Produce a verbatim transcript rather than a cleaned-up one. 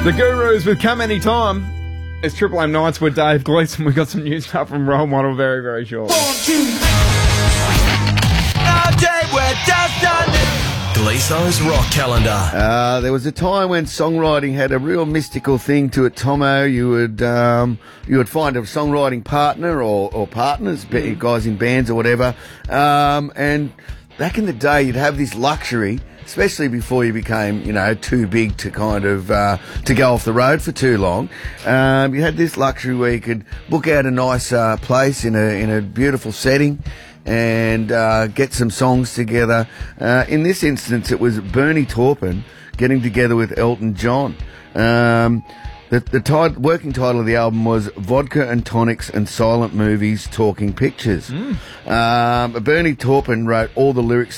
The Gurus with Come Anytime. It's Triple M Nights with Dave Gleeson. We've got some news stuff from Role Model very, very short. Gleeson's Rock Calendar. Uh, there was a time when songwriting had a real mystical thing to it, Tomo. You would um, you would find a songwriting partner or, or partners, mm. guys in bands or whatever. Um, and back in the day, you'd have this luxury, especially before you became, you know, too big to kind of uh, to go off the road for too long. Um, you had this luxury where you could book out a nice uh, place in a in a beautiful setting and uh, get some songs together. Uh, in this instance, it was Bernie Taupin getting together with Elton John. Um, the the tit- working title of the album was Vodka and Tonics and Silent Movies Talking Pictures. Mm. Um, Bernie Taupin wrote all the lyrics